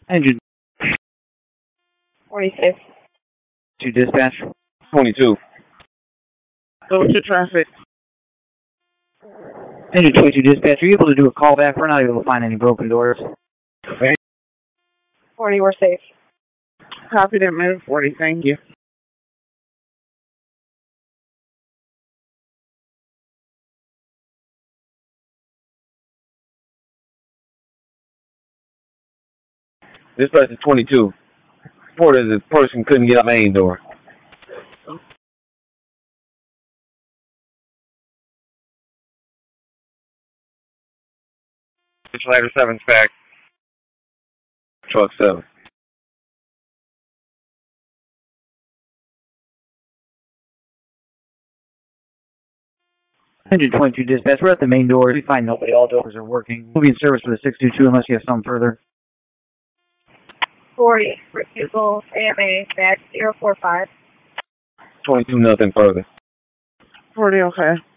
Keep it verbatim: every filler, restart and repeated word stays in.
Engine twenty-six. to dispatch. twenty-two. Go to traffic. Engine twenty-two dispatch, are you able to do a callback? We're not able to find any broken doors. forty, we're safe. Copy that, man. forty, thank you. Dispatch is twenty-two. Report is the person couldn't get out main door. Ladder seven's back. Truck seven. Engine twenty-two dispatch, we're at the main doors. We find nobody. All doors are working. We'll be in service for the six two two unless you have something further. forty, refusal, A M A, back zero four five. twenty-two, nothing further. forty, okay.